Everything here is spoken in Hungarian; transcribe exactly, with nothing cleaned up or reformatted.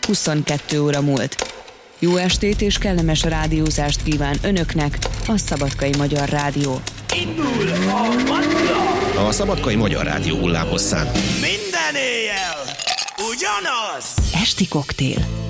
huszonkettő óra múlt. Jó estét és kellemes rádiózást kíván önöknek a Szabadkai Magyar Rádió. Indul a madla! A Szabadkai Magyar Rádió hullámhosszán. Minden éjjel ugyanaz! Esti koktél.